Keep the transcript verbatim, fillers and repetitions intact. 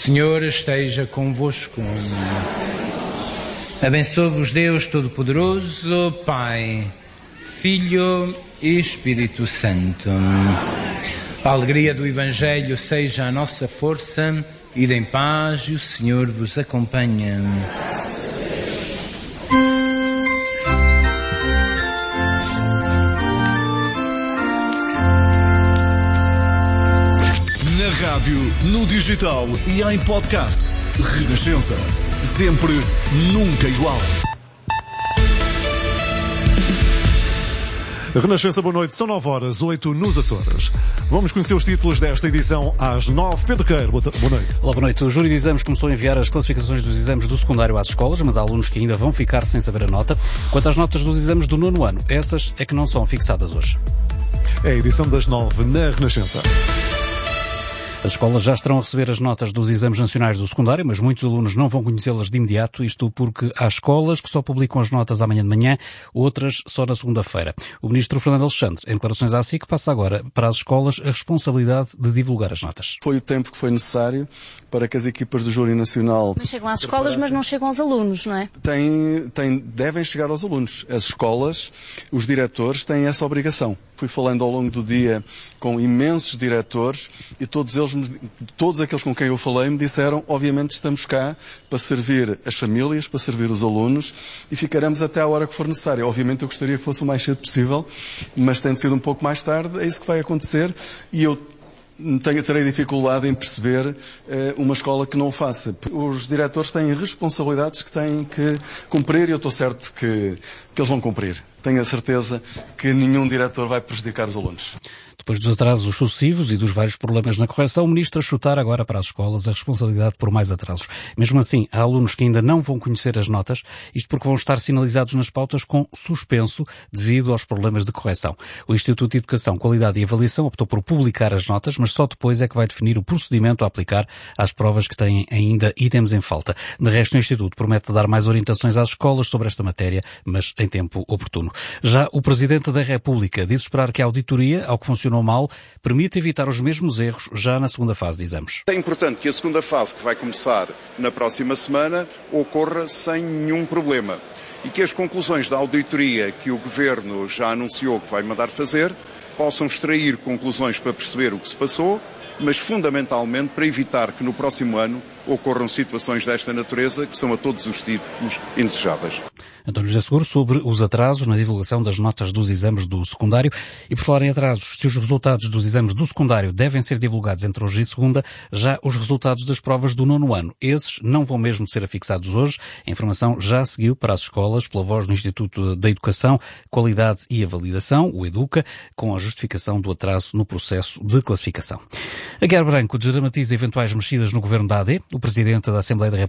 Senhor esteja convosco. Abençoe-vos Deus Todo-Poderoso, Pai, Filho e Espírito Santo. A alegria do Evangelho seja a nossa força. Ide em paz e o Senhor vos acompanha. Na rádio, no digital e em podcast. Renascença. Sempre, nunca igual. Renascença, boa noite. São nove horas, oito nos Açores. Vamos conhecer os títulos desta edição às nove. Pedro Queiro, boa noite. Olá, boa noite. O Júri de Exames começou a enviar as classificações dos exames do secundário às escolas, mas há alunos que ainda vão ficar sem saber a nota. Quanto às notas dos exames do nono ano, essas é que não são fixadas hoje. É a edição das nove na Renascença. As escolas já estarão a receber as notas dos exames nacionais do secundário, mas muitos alunos não vão conhecê-las de imediato, isto porque há escolas que só publicam as notas amanhã de manhã, outras só na segunda-feira. O ministro Fernando Alexandre, em declarações à S I C, passa agora para as escolas a responsabilidade de divulgar as notas. Foi o tempo que foi necessário para que as equipas do Júri Nacional... Mas chegam às escolas, mas não chegam aos alunos, não é? Tem, tem, devem chegar aos alunos. As escolas, os diretores têm essa obrigação. Fui falando ao longo do dia com imensos diretores e todos eles, todos aqueles com quem eu falei me disseram, obviamente estamos cá para servir as famílias, para servir os alunos e ficaremos até à hora que for necessária. Obviamente eu gostaria que fosse o mais cedo possível, mas tendo sido um pouco mais tarde, é isso que vai acontecer e eu tenho, terei dificuldade em perceber eh, uma escola que não o faça. Os diretores têm responsabilidades que têm que cumprir e eu estou certo que, que eles vão cumprir. Tenho a certeza que nenhum diretor vai prejudicar os alunos. Depois dos atrasos sucessivos e dos vários problemas na correção, o ministro a chutar agora para as escolas a responsabilidade por mais atrasos. Mesmo assim, há alunos que ainda não vão conhecer as notas, isto porque vão estar sinalizados nas pautas com suspenso devido aos problemas de correção. O Instituto de Educação, Qualidade e Avaliação optou por publicar as notas, mas só depois é que vai definir o procedimento a aplicar às provas que têm ainda itens em falta. De resto, o Instituto promete dar mais orientações às escolas sobre esta matéria, mas em tempo oportuno. Já o Presidente da República disse esperar que a auditoria, ao que funcionou mal, permite evitar os mesmos erros já na segunda fase de exames. É importante que a segunda fase, que vai começar na próxima semana, ocorra sem nenhum problema e que as conclusões da auditoria que o Governo já anunciou que vai mandar fazer possam extrair conclusões para perceber o que se passou, mas fundamentalmente para evitar que no próximo ano ocorram situações desta natureza que são a todos os títulos indesejáveis. António José Seguro sobre os atrasos na divulgação das notas dos exames do secundário. E por falar em atrasos, se os resultados dos exames do secundário devem ser divulgados entre hoje e segunda, já os resultados das provas do nono ano, esses não vão mesmo ser afixados hoje. A informação já seguiu para as escolas pela voz do Instituto da Educação, Qualidade e Avaliação, o EDUCA, com a justificação do atraso no processo de classificação. A Guerra Branco desdramatiza eventuais mexidas no governo da A D. O Presidente da Assembleia da República